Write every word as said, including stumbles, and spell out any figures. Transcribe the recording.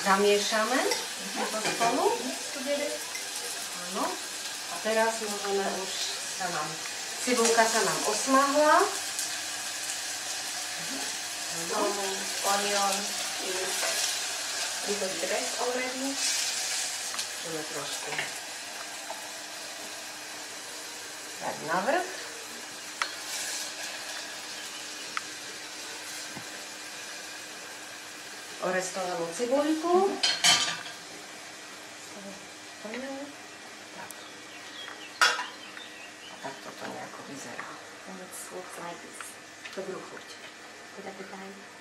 zamiešame to spolu. Áno. A teraz môžeme už sa nám, cibulka sa nám osmahla. So, onion is little dress already. Chceme trošku dať na vrch. Orestovanú cibuľku. Tak. A takto to nejako vyzerá. And it looks like this. Dobrú chuť. Good appetite.